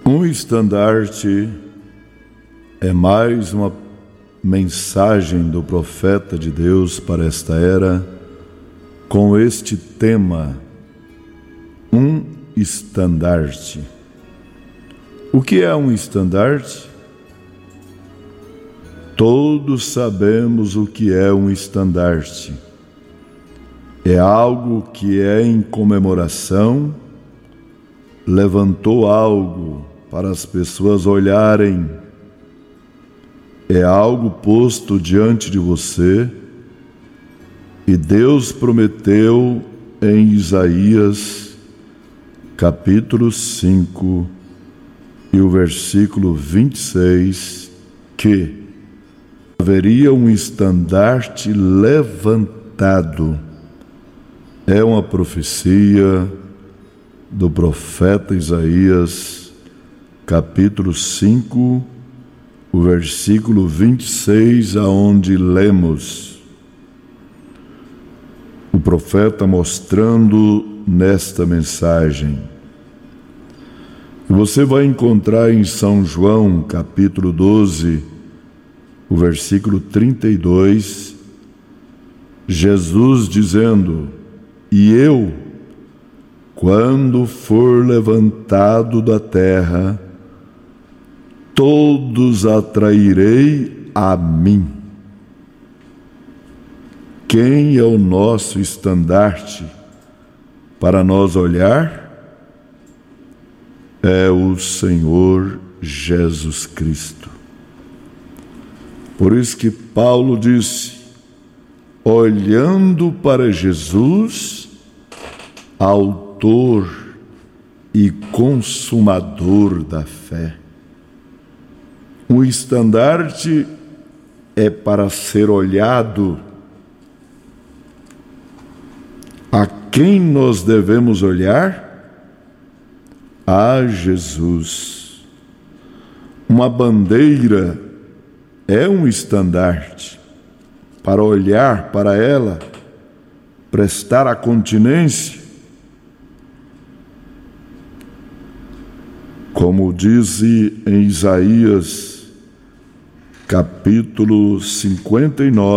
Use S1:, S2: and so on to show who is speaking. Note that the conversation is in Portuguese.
S1: Um estandarte é mais uma mensagem do profeta de Deus para esta era com este tema: um estandarte. O que é um estandarte? Todos sabemos o que é um estandarte. É algo que é em comemoração, levantou algo para as pessoas olharem. É algo posto diante de você, e Deus prometeu em Isaías, capítulo 5, e o versículo 26, que haveria um estandarte levantado. É uma profecia do profeta Isaías, capítulo 5, o versículo 26, aonde lemos o profeta mostrando nesta mensagem. Você vai encontrar em São João, capítulo 12, o versículo 32, Jesus dizendo: "E eu, quando for levantado da terra, todos atrairei a mim." Quem é o nosso estandarte para nós olhar? É o Senhor Jesus Cristo. Por isso que Paulo disse: olhando para Jesus, autor e consumador da fé. O estandarte é para ser olhado. A quem nós devemos olhar? A Jesus. Uma bandeira é um estandarte. Para olhar para ela, prestar a continência, como diz em Isaías, capítulo 59,